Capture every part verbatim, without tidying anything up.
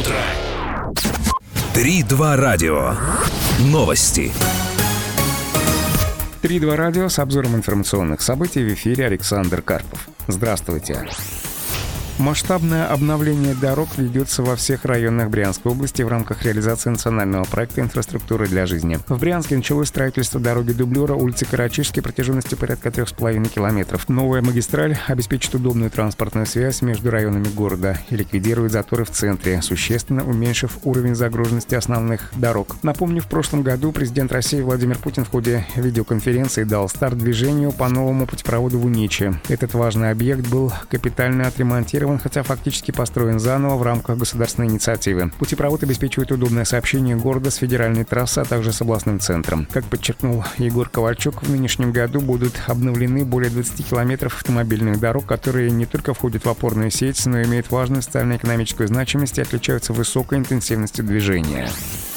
утро. три-два радио. Новости. три-два радио с обзором информационных событий. В эфире Александр Карпов. Здравствуйте. Масштабное обновление дорог ведется во всех районах Брянской области в рамках реализации национального проекта «Инфраструктура для жизни». В Брянске началось строительство дороги дублера улицы Карачишской протяженностью порядка трех с половиной километров. Новая магистраль обеспечит удобную транспортную связь между районами города и ликвидирует заторы в центре, существенно уменьшив уровень загруженности основных дорог. Напомню, в прошлом году президент России Владимир Путин в ходе видеоконференции дал старт движению по новому путепроводу в Униче. Этот важный объект был капитально отремонтирован, хотя фактически построен заново в рамках государственной инициативы. Путепровод обеспечивает удобное сообщение города с федеральной трассой, а также с областным центром. Как подчеркнул Егор Ковальчук, в нынешнем году будут обновлены более двадцати километров автомобильных дорог, которые не только входят в опорную сеть, но и имеют важную социально-экономическую значимость и отличаются высокой интенсивностью движения.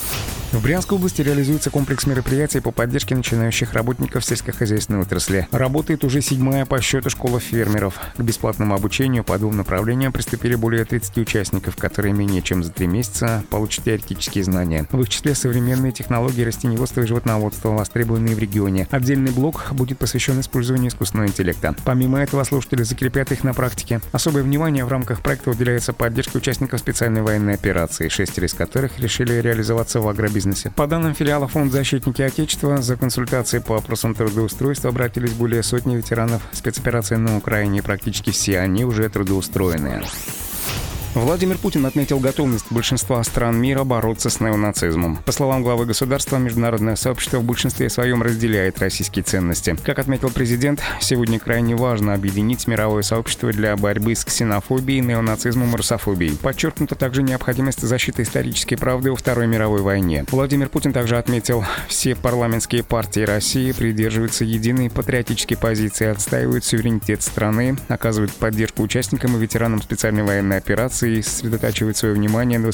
В Брянской области реализуется комплекс мероприятий по поддержке начинающих работников сельскохозяйственной отрасли. Работает уже седьмая по счету школа фермеров. К бесплатному обучению по двум направлениям приступили более тридцати участников, которые менее чем за три месяца получат теоретические знания. В их числе современные технологии растениеводства и животноводства, востребованные в регионе. Отдельный блок будет посвящен использованию искусственного интеллекта. Помимо этого, слушатели закрепят их на практике. Особое внимание в рамках проекта уделяется поддержке участников специальной военной операции, шестеро из которых решили реализоваться в агробизнесе. По данным филиала Фонд «Защитники Отечества», за консультацией по вопросам трудоустройства обратились более сотни ветеранов спецоперации на Украине, и практически все они уже трудоустроены. Владимир Путин отметил готовность большинства стран мира бороться с неонацизмом. По словам главы государства, международное сообщество в большинстве своем разделяет российские ценности. Как отметил президент, сегодня крайне важно объединить мировое сообщество для борьбы с ксенофобией, неонацизмом и русофобией. Подчеркнута также необходимость защиты исторической правды во Второй мировой войне. Владимир Путин также отметил, все парламентские партии России придерживаются единой патриотической позиции, отстаивают суверенитет страны, оказывают поддержку участникам и ветеранам специальной военной операции и сосредотачивает свое внимание на